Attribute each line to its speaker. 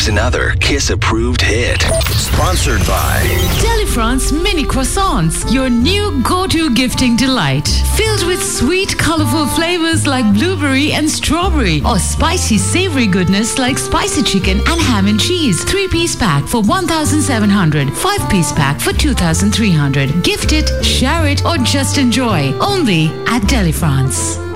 Speaker 1: another Kiss-approved hit. Sponsored by
Speaker 2: Delifrance Mini Croissants, your new go-to gifting delight. Filled with sweet, colorful flavors like blueberry and strawberry, or spicy, savory goodness like spicy chicken and ham and cheese. 3-piece pack for 1,700, 5-piece pack for 2,300. Gift it, share it, or just enjoy. Only at Delifrance.